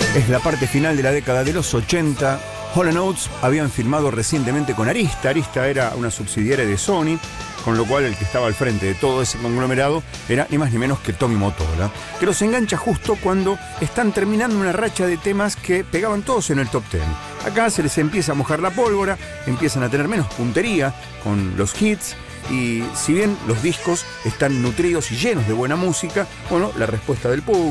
Es la parte final de la década de los 80. Hall & Oates habían firmado recientemente con Arista. Arista era una subsidiaria de Sony, con lo cual el que estaba al frente de todo ese conglomerado era ni más ni menos que Tommy Mottola, que los engancha justo cuando están terminando una racha de temas que pegaban todos en el top 10. Acá se les empieza a mojar la pólvora, empiezan a tener menos puntería con los hits, y si bien los discos están nutridos y llenos de buena música, bueno, la respuesta del público